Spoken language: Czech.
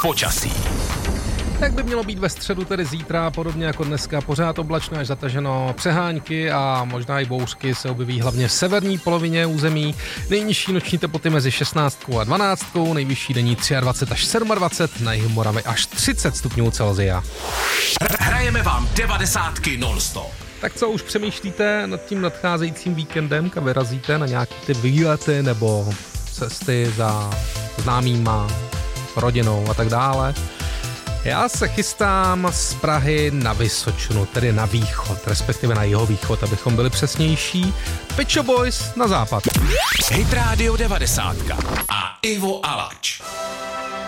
počasí. Tak by mělo být ve středu, tedy zítra, podobně jako dneska, pořád oblačno až zataženo, přehánky a možná i bouřky se objeví hlavně v severní polovině území. Nejnižší noční teploty mezi 16 a 12, nejvyšší denní 23 až 27, na jihu Moravy až 30 stupňů Celsia. Hrajeme vám 90 non-stop. Tak co, už přemýšlíte nad tím nadcházejícím víkendem, kam vyrazíte na nějaký ty výlety nebo cesty za známýma, rodinou a tak dále? Já se chystám z Prahy na Vysočinu, tedy na východ, respektive na jihovýchod, abychom byli přesnější. Pet Shop Boys na západ. Hit Radio 90 a Ivo Alač.